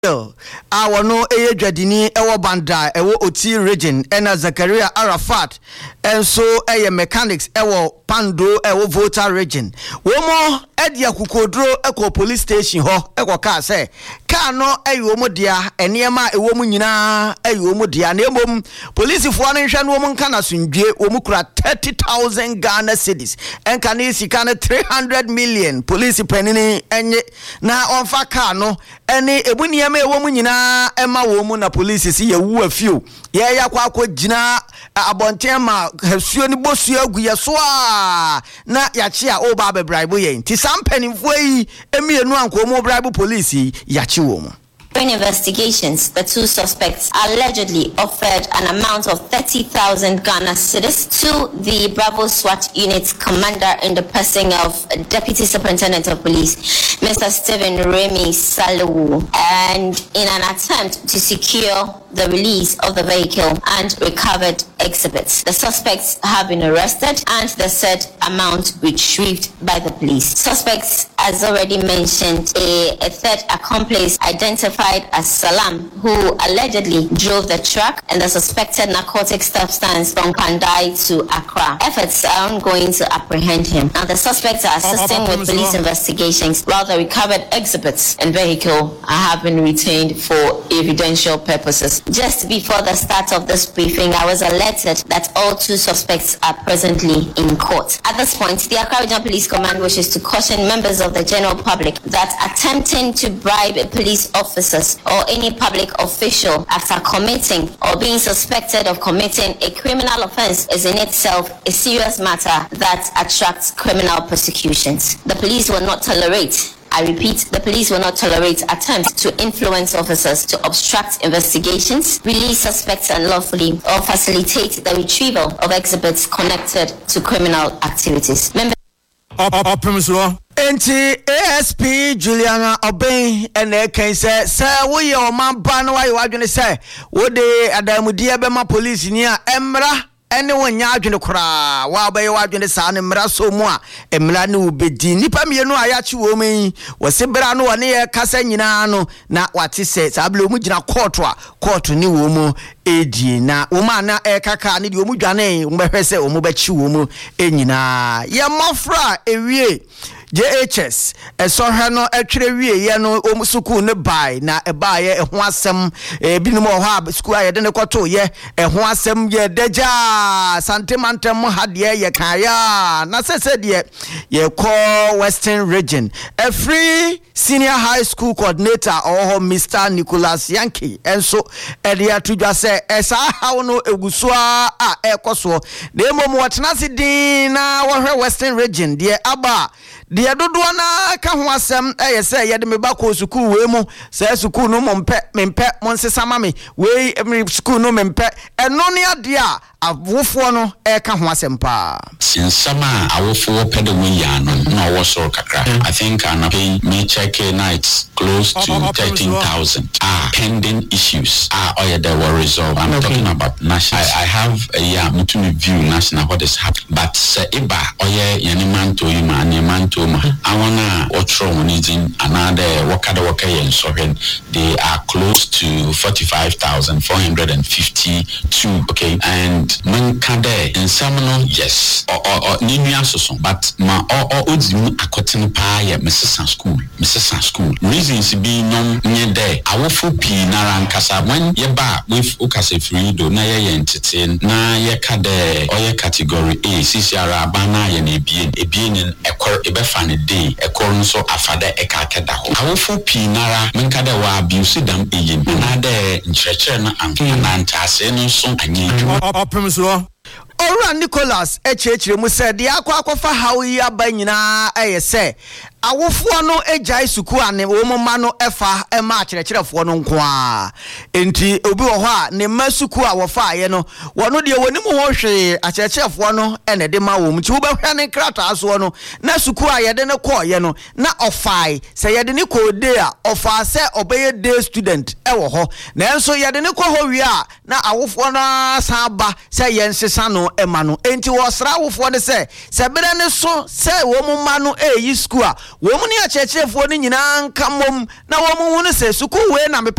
Our no Dwadini, Ewa Banda, Ewa Oti region, Ena Zakaria Arafat, and so mechanics, Ewa Pando, Ewa Volta region. Womo Edia Kukodro, Eko police station, ho, Eko ka say, Kano, Ewomo dia, Eniema, Ewomunina, Ewomo dia, Nebum, police if one Shan woman kana sunje, Omukra 30,000 Ghana cedis, and Kanisi kana 300 million, police penini, and na on Fakano, any Ebunia. Me woman nyina ema woman na police si ye wu afio ye ya kwa gina abontema hasuo ni bosu agu ye so a na ya che a o ba be bribe ye nti sampanimfo yi emienu anko bribe police ya che wo mu. During investigations, the two suspects allegedly offered an amount of 30,000 Ghana cedis to the Bravo SWAT unit commander in the person of Deputy Superintendent of Police, Mr. Stephen Remy Salewu, and in an attempt to secure the release of the vehicle and recovered exhibits. The suspects have been arrested and the said amount retrieved by the police. Suspects, as already mentioned, a third accomplice identified as Salam, who allegedly drove the truck and the suspected narcotic substance from Pandai to Accra. Efforts are ongoing to apprehend him. Now the suspects are assisting with police investigations, while the recovered exhibits and vehicle have been retained for evidential purposes. Just before the start of this briefing, I was alerted that all two suspects are presently in court. At this point, the Accra Regional Police Command wishes to caution members of the general public that attempting to bribe police officers or any public official after committing or being suspected of committing a criminal offense is in itself a serious matter that attracts criminal prosecutions. The police will not tolerate, I repeat, the police will not tolerate attempts to influence officers to obstruct investigations, release suspects unlawfully, or facilitate the retrieval of exhibits connected to criminal activities. Enti ASP Juliana Obey and can say, sir, we are man ban why you are going to say, what they adamudia bema police near Emra. Anyone yadwene kura wa ba yadwene sa ne mra so mu a emra ne ubedi nipa mienu ayachi wo men wose bra no ne ye kasa nyina no na wate se sablo mu gina court ni wo mu edi na wo ma na kaka ne de wo mu dwane wo behwese wo mu bachi wo mu enyina ye mofra ewie JHS esohwe no etwere wie ye no omusuku ne bai na ebaaye eho asem binum ho ha school aye de ne kwoto ye eho asem ye deja santimantem hade ye kaya na sese de ye call Western Region a free senior high school coordinator or Mr. Nicholas Yankee enso ede atudwa se esa hawo no eguso a ekoso de mom wotena se din na wo hwe Western Region de aba de dodoa na ka ho asem say ye de me ba ko school we mu say school no mempe mon sesama me we school no mempe eno ne ade a awofo no ka ho asem pa sinsama awofo pede we ya no na wo so kakra I think an pay me check nights close to 13,000 pending issues there were resolved. I'm talking about national. I have to review national what is happening, but iba yaniman to you man yaman to ma I wanna watch on using another waka yen so they are close to 45,452. Okay, and man kade in Samano yes or Ninia so but ma or udzimu akotin pa ya Mrs. School reasons be non nye there awofo pi na rankasa when ye ba with ukase free do na ye entertain na ye kade or category A CCR bana ye na ebien in ebefa ne day ekor nso afada ekakeda ho awofo pi nara menkade wa abuse dam eyin na de nchreche na anka ntase no so anye Ora Nicholas echechire mu said de akwafa hawi aba nyina say awofo no ejai suku ane wo mma no efa ema akyerɛkyerɛfo no nko a enti obi wo hɔ a ne masuku a wofa aye no wono de woni mu ho hwe akyerɛkyerɛfo no ene de ma wo mti wo behwɛ ne krata so no na suku a ye de ne kɔ ye no na ofai sɛ ye de ne kɔ de a ofa sɛ obeye day student wo hɔ na enso ye de ne kɔ hɔ wi a na awofo no san ba sɛ ye nsesa no ema no enti wo sra awofo de sɛ bere ne so sɛ wo mma no eyi suku a wo mu ne akyerɛkyerɛfoɔ no nyinaa nka mom na wo mu hu no sɛ sukuu we na